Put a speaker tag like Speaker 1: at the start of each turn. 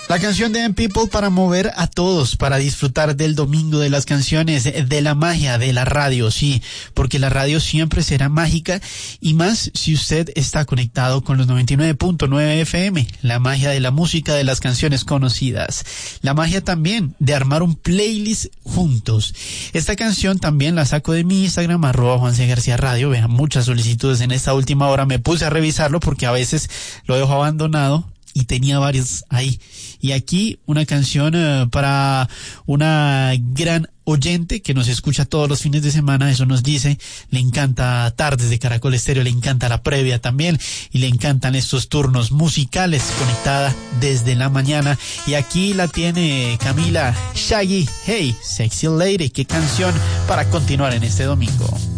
Speaker 1: La canción de M People para mover a todos, para disfrutar del domingo, de las canciones, de la magia de la radio, sí, porque la radio siempre será mágica y más si usted está conectado con los 99.9 FM, la magia de la música, de las canciones conocidas, la magia también de armar un playlist juntos. Esta canción también la saco de mi Instagram, @JuanCGarciaRadio, vean muchas solicitudes en esta última hora, me puse a revisarlo porque a veces lo dejo abandonado y tenía varios ahí. Y aquí una canción para una gran oyente que nos escucha todos los fines de semana, eso nos dice, le encanta Tardes de Caracol Estéreo, le encanta la previa también y le encantan estos turnos musicales, conectada desde la mañana. Y aquí la tiene Camila Shaggy, Hey Sexy Lady, qué canción para continuar en este domingo.